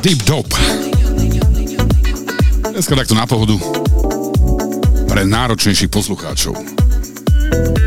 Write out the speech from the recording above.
Deep Dope. Dneska takto na pohodu pre náročnejších poslucháčov.